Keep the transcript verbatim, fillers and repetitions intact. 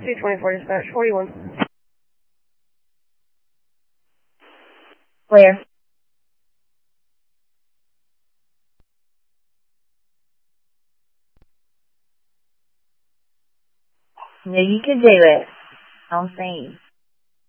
two twenty-four dispatch, forty-one. Where? Yeah, you can do it. I'm saying.